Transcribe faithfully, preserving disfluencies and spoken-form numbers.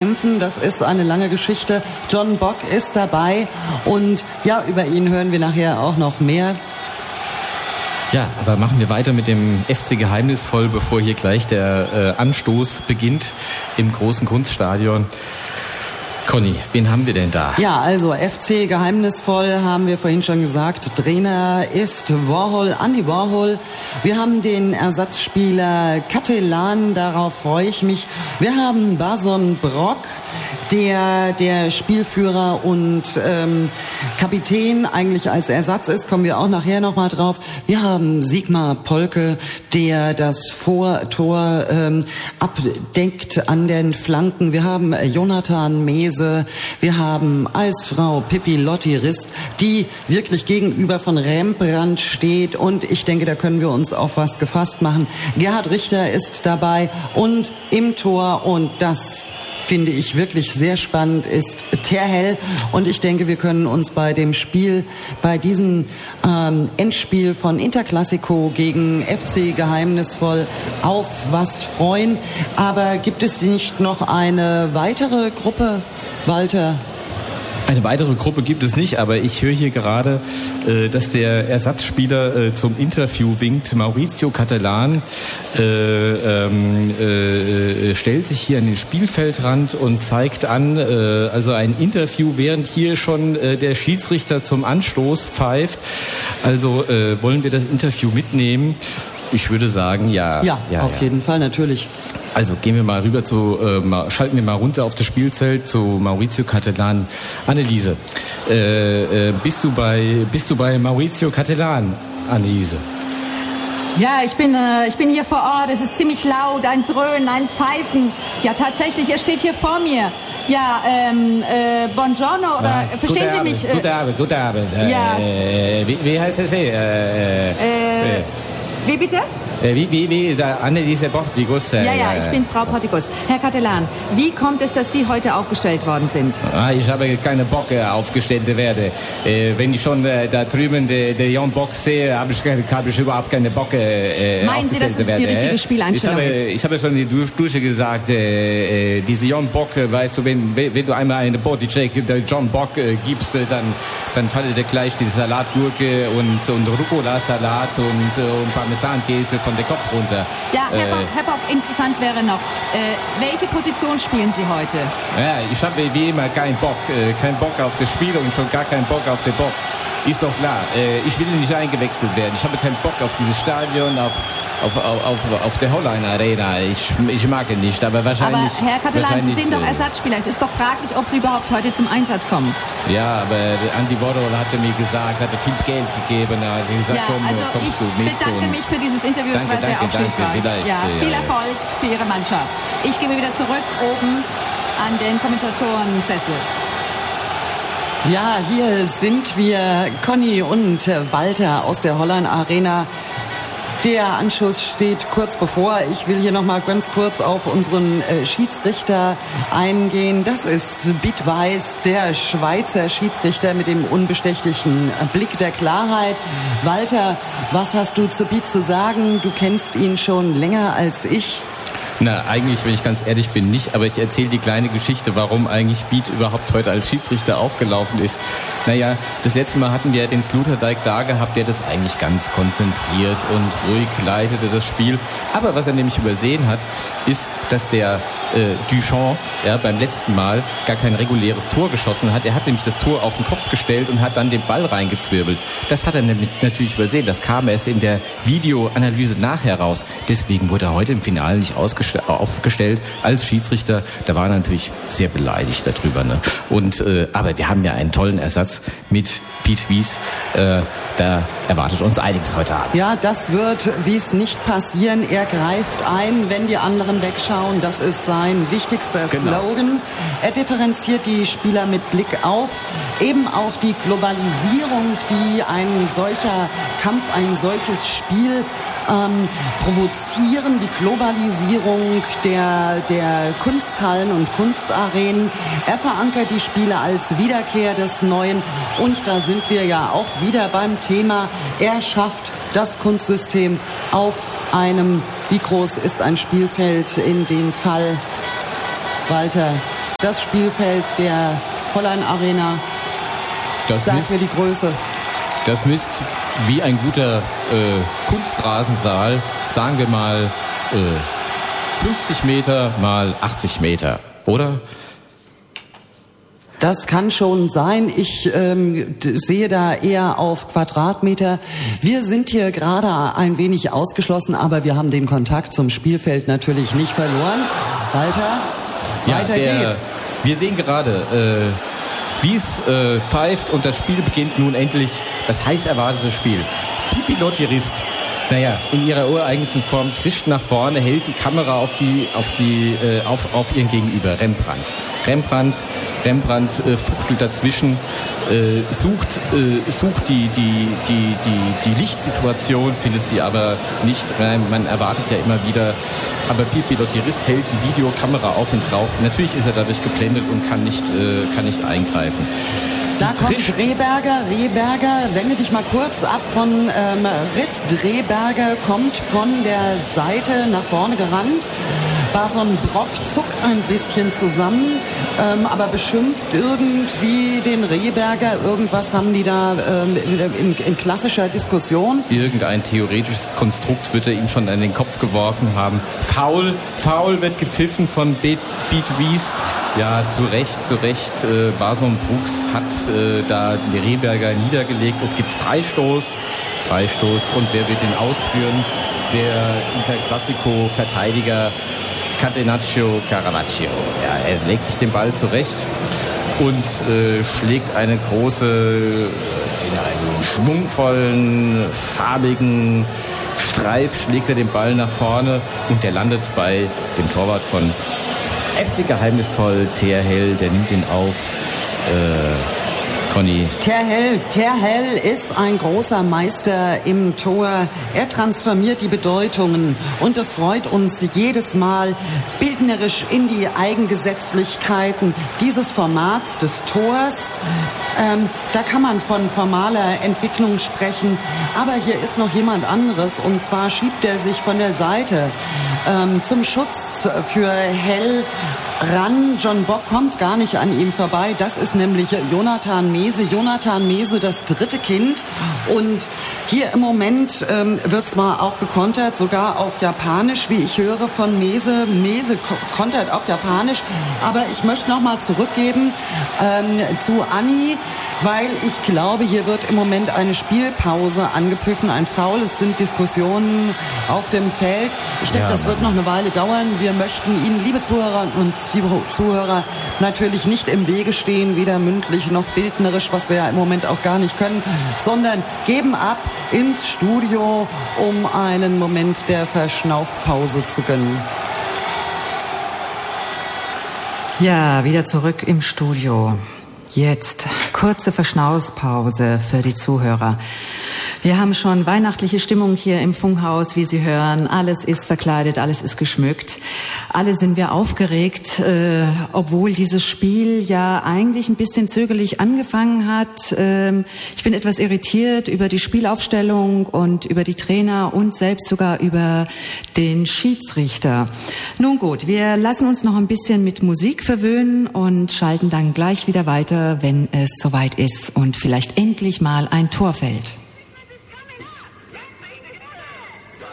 kämpfen. Das ist eine lange Geschichte. John Bock ist dabei und ja, über ihn hören wir nachher auch noch mehr. Ja, aber machen wir weiter mit dem F C Geheimnisvoll, bevor hier gleich der äh, Anstoß beginnt im großen Kunststadion. Conny, wen haben wir denn da? Ja, also F C Geheimnisvoll haben wir vorhin schon gesagt. Trainer ist Warhol, Andy Warhol. Wir haben den Ersatzspieler Catalan, darauf freue ich mich. Wir haben Bason Brock, der der Spielführer und ähm, Kapitän eigentlich als Ersatz ist, kommen wir auch nachher nochmal drauf. Wir haben Sigmar Polke, der das Vortor ähm, abdeckt an den Flanken. Wir haben Jonathan Mese, wir haben als Frau Pippi Lotti-Rist, die wirklich gegenüber von Rembrandt steht und ich denke, da können wir uns auf was gefasst machen. Gerhard Richter ist dabei und im Tor, und das finde ich wirklich sehr spannend, ist Terhell. Und ich denke, wir können uns bei dem Spiel, bei diesem ähm, Endspiel von Interclasico gegen F C Geheimnisvoll auf was freuen. Aber gibt es nicht noch eine weitere Gruppe, Walter? Eine weitere Gruppe gibt es nicht, aber ich höre hier gerade, äh, dass der Ersatzspieler äh, zum Interview winkt. Maurizio Catalan äh, ähm, äh, stellt sich hier an den Spielfeldrand und zeigt an, äh, also ein Interview, während hier schon äh, der Schiedsrichter zum Anstoß pfeift. Also äh, wollen wir das Interview mitnehmen? Ich würde sagen, ja. Ja, ja auf ja. jeden Fall, natürlich. Also gehen wir mal rüber zu, äh, mal, schalten wir mal runter auf das Spielfeld zu Maurizio Catalan. Anneliese, äh, äh, bist du bei, bist du bei Maurizio Catalan, Anneliese? Ja, ich bin, äh, ich bin hier vor Ort. Es ist ziemlich laut, ein Dröhnen, ein Pfeifen. Ja, tatsächlich, er steht hier vor mir. Ja, ähm, äh, buongiorno, oder Ja, verstehen Sie Abend, mich? Äh, guten Abend, guten Abend. Ja. Äh, wie, wie heißt es? Äh, äh, äh, wie bitte? Äh, wie, wie, wie, da Anneliese Portikus. Äh, Ja, ja, ich bin Frau Portikus. Herr Catalan, wie kommt es, dass Sie heute aufgestellt worden sind? Ah, ich habe keine Bock äh, aufgestellt werde. Äh, wenn ich schon äh, da drüben den de Jon Bock sehe, habe ich, hab ich überhaupt keine Bock äh, Meinen Sie, dass es die richtige Spieleinstellung ich habe, ist? Ich habe schon in die Dusche gesagt, äh, äh, diese Jon Bock, äh, weißt du, wenn, wenn du einmal eine Bodycheck der John Bock äh, gibst, äh, dann, dann fallen dir gleich die Salatgurke und, und Rucola-Salat und, äh, und Parmesankäse von der Kopf runter. Ja, Herr, äh, Bock, Herr Bock, interessant wäre noch, äh, welche Position spielen Sie heute? Ja, ich habe wie immer keinen Bock, äh, keinen Bock auf das Spiel und schon gar keinen Bock auf den Bock. Ist doch klar, äh, ich will nicht eingewechselt werden. Ich habe keinen Bock auf dieses Stadion, auf, auf, auf, auf, auf der Holland Arena. Ich, ich mag ihn nicht, aber wahrscheinlich... Aber Herr Catalan, Sie sind doch Ersatzspieler. Es ist doch fraglich, ob Sie überhaupt heute zum Einsatz kommen. Ja, aber Andy Warhol hatte mir gesagt, hatte viel Geld gegeben. Er hat gesagt, Ja, komm, also kommst ich du mit. bedanke mich für dieses Interview. Es Danke, war sehr danke, aufschlussreich. danke. Vielleicht, Ja, ja, viel ja. Erfolg für Ihre Mannschaft. Ich gehe wieder zurück oben an den Kommentatoren-Sessel. Ja, hier sind wir, Conny und Walter aus der Holland Arena. Der Anschuss steht kurz bevor. Ich will hier noch mal ganz kurz auf unseren äh, Schiedsrichter eingehen. Das ist Beat Weiss, der Schweizer Schiedsrichter mit dem unbestechlichen Blick der Klarheit. Walter, was hast du zu Beat zu sagen? Du kennst ihn schon länger als ich. Na, eigentlich, wenn ich ganz ehrlich bin, nicht. Aber ich erzähle die kleine Geschichte, warum eigentlich Beat überhaupt heute als Schiedsrichter aufgelaufen ist. Naja, das letzte Mal hatten wir den Sloterdijk da gehabt, der das eigentlich ganz konzentriert und ruhig leitete, das Spiel. Aber was er nämlich übersehen hat, ist, dass der äh, Duchamp ja, beim letzten Mal gar kein reguläres Tor geschossen hat. Er hat nämlich das Tor auf den Kopf gestellt und hat dann den Ball reingezwirbelt. Das hat er nämlich natürlich übersehen. Das kam erst in der Videoanalyse nachher raus. Deswegen wurde er heute im Finale nicht ausgestellt. aufgestellt als Schiedsrichter. Da war er natürlich sehr beleidigt darüber. Ne? Und äh, aber wir haben ja einen tollen Ersatz mit Piet Wies. Äh, da erwartet uns einiges heute Abend. Ja, das wird Wies nicht passieren. Er greift ein, wenn die anderen wegschauen. Das ist sein wichtigster Genau. Slogan. Er differenziert die Spieler mit Blick auf eben auf die Globalisierung, die ein solcher Kampf, ein solches Spiel ähm, provozieren, die Globalisierung der, der Kunsthallen und Kunstarenen. Er verankert die Spiele als Wiederkehr des Neuen und da sind wir ja auch wieder beim Thema. Er schafft das Kunstsystem auf einem, wie groß ist ein Spielfeld in dem Fall, Walter? das Spielfeld der Holland Arena? Das Sag misst, mir die Größe. Das misst wie ein guter äh, Kunstrasensaal, sagen wir mal äh, fünfzig Meter mal achtzig Meter, oder? Das kann schon sein. Ich ähm, sehe da eher auf Quadratmeter. Wir sind hier gerade ein wenig ausgeschlossen, aber wir haben den Kontakt zum Spielfeld natürlich nicht verloren. Walter, ja, weiter der, geht's. Wir sehen gerade, äh, wie es äh, pfeift und das Spiel beginnt nun endlich, das heiß erwartete Spiel. Pipilotirist, naja, in ihrer ureigensten Form trischt nach vorne, hält die Kamera auf die, auf die, äh, auf, auf ihren Gegenüber, Rembrandt. Rembrandt, Rembrandt äh, fuchtelt dazwischen, äh, sucht, äh, sucht die, die, die, die, die Lichtsituation, findet sie aber nicht. Man erwartet ja immer wieder, aber Pipilotirist hält die Videokamera auf ihn drauf. Natürlich ist er dadurch geblendet und kann nicht, äh, kann nicht eingreifen. Da kommt Rehberger, Rehberger, wende dich mal kurz ab von ähm, Rist. Rehberger kommt von der Seite nach vorne gerannt. Bason Brock zuckt ein bisschen zusammen, ähm, aber beschimpft irgendwie den Rehberger. Irgendwas haben die da ähm, in, in, in klassischer Diskussion. Irgendein theoretisches Konstrukt wird er ihm schon an den Kopf geworfen haben. Foul, Foul wird gepfiffen von Beat Wies. Ja, zu Recht, zu Recht. Äh, Bason Brooks hat äh, da den Rehberger niedergelegt. Es gibt Freistoß, Freistoß und wer wird den ausführen? Der Interclassico-Verteidiger Catenaccio Caravaggio. Ja, er legt sich den Ball zurecht und äh, schlägt eine große, in einem schwungvollen, farbigen Streif schlägt er den Ball nach vorne und der landet bei dem Torwart von F C Geheimnisvoll, Terhell, der nimmt ihn auf. Äh, Conny. Terhell, Terhell ist ein großer Meister im Tor. Er transformiert die Bedeutungen und es freut uns jedes Mal bildnerisch in die Eigengesetzlichkeiten dieses Formats des Tors. Ähm, da kann man von formaler Entwicklung sprechen, aber hier ist noch jemand anderes und zwar schiebt er sich von der Seite ähm, zum Schutz für Hell ran. John Bock kommt gar nicht an ihm vorbei. Das ist nämlich Jonathan Mese. Jonathan Mese, das dritte Kind. Und hier im Moment ähm, wird zwar auch gekontert, sogar auf Japanisch, wie ich höre von Mese. Mese kontert auf Japanisch. Aber ich möchte noch mal zurückgeben ähm, zu Anni, weil ich glaube, hier wird im Moment eine Spielpause angepfiffen, ein Foul. Es sind Diskussionen auf dem Feld. Ich denke, ja, das wird noch eine Weile dauern. Wir möchten Ihnen, liebe Zuhörer und Zuhörer, natürlich nicht im Wege stehen, weder mündlich noch bildnerisch, was wir ja im Moment auch gar nicht können, sondern geben ab ins Studio, um einen Moment der Verschnaufpause zu gönnen. Ja, wieder zurück im Studio. Jetzt kurze Verschnaufpause für die Zuhörer. Wir haben schon weihnachtliche Stimmung hier im Funkhaus, wie Sie hören. Alles ist verkleidet, alles ist geschmückt. Alle sind wir aufgeregt, äh, obwohl dieses Spiel ja eigentlich ein bisschen zögerlich angefangen hat. Ähm, ich bin etwas irritiert über die Spielaufstellung und über die Trainer und selbst sogar über den Schiedsrichter. Nun gut, wir lassen uns noch ein bisschen mit Musik verwöhnen und schalten dann gleich wieder weiter, wenn es soweit ist und vielleicht endlich mal ein Tor fällt.